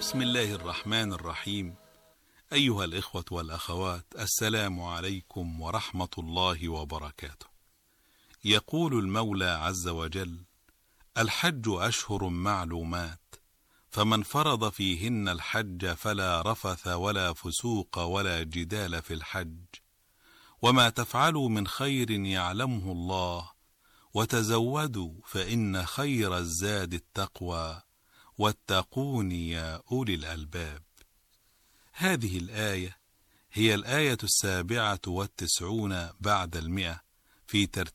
بسم الله الرحمن الرحيم. أيها الإخوة والأخوات، السلام عليكم ورحمة الله وبركاته. يقول المولى عز وجل: الحج أشهر معلومات، فمن فرض فيهن الحج فلا رفث ولا فسوق ولا جدال في الحج، وما تفعلوا من خير يعلمه الله، وتزودوا فإن خير الزاد التقوى، واتقون يا أولي الألباب. هذه الآية هي الآية 97 بعد 100 في ترتيب